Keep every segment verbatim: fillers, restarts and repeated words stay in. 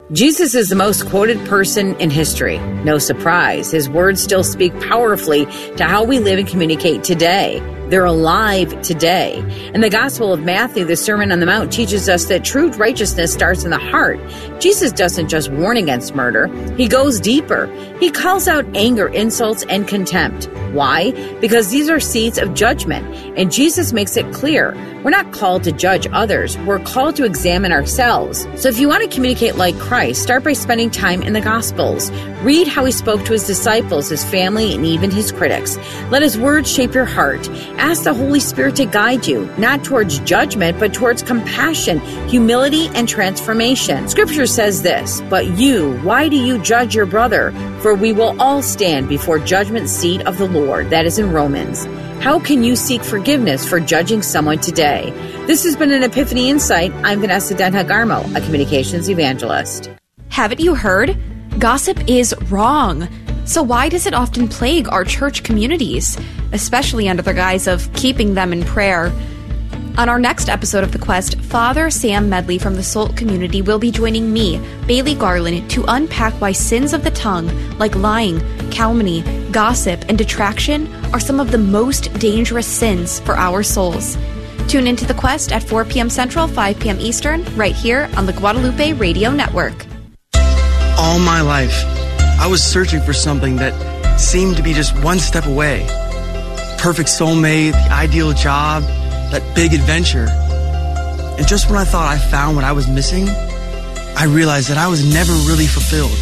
Jesus is the most quoted person in history. No surprise, his words still speak powerfully to how we live and communicate today. They're alive today. In the Gospel of Matthew, the Sermon on the Mount teaches us that true righteousness starts in the heart. Jesus doesn't just warn against murder. He goes deeper. He calls out anger, insults, and contempt. Why? Because these are seeds of judgment, and Jesus makes it clear. We're not called to judge others. We're called to examine ourselves. So if you want to communicate like Christ, start by spending time in the Gospels. Read how he spoke to his disciples, his family, and even his critics. Let his words shape your heart. Ask the Holy Spirit to guide you, not towards judgment, but towards compassion, humility, and transformation. Scripture says this, "But you, why do you judge your brother? For we will all stand before judgment seat of the Lord." That is in Romans. How can you seek forgiveness for judging someone today? This has been an Epiphany Insight. I'm Vanessa Denha-Garmo, a communications evangelist. Haven't you heard? Gossip is wrong. So why does it often plague our church communities, especially under the guise of keeping them in prayer? On our next episode of The Quest, Father Sam Medley from the Salt community will be joining me, Bailey Garland, to unpack why sins of the tongue, like lying, calumny, gossip, and detraction, are some of the most dangerous sins for our souls. Tune into The Quest at four p.m. Central, five p.m. Eastern, right here on the Guadalupe Radio Network. All my life, I was searching for something that seemed to be just one step away. Perfect soulmate, the ideal job, that big adventure. And just when I thought I found what I was missing, I realized that I was never really fulfilled.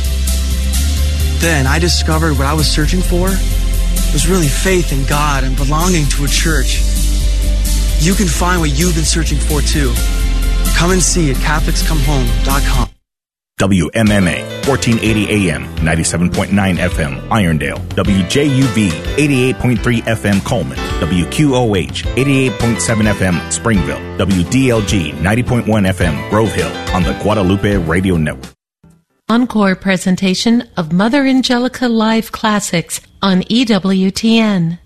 Then I discovered what I was searching for was really faith in God and belonging to a church. You can find what you've been searching for too. Come and see at Catholics Come Home dot com. W M M A, fourteen eighty A M, ninety-seven point nine F M, Irondale. W J U V, eighty-eight point three F M, Coleman. W Q O H, eighty-eight point seven F M, Springville. W D L G, ninety point one F M, Grove Hill, on the Guadalupe Radio Network. Encore presentation of Mother Angelica Live Classics on E W T N.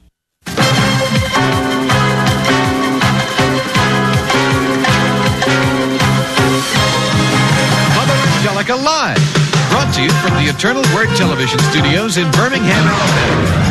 Angelica Live, brought to you from the Eternal Word Television Studios in Birmingham, Alabama.